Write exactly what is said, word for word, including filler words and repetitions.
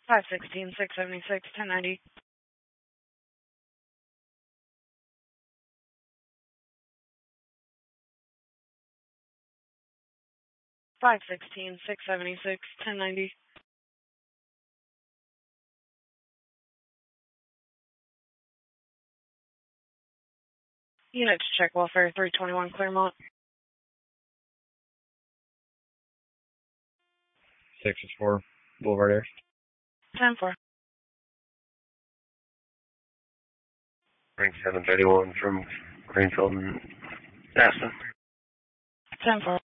five sixteen, six seventy-six, ten ninety. five sixteen, six seventy-six, ten ninety. Unit to check welfare, three twenty-one Claremont. six is four, Boulevard Air. ten four. Ring seven thirty-one from Greenfield and Aspen. ten four.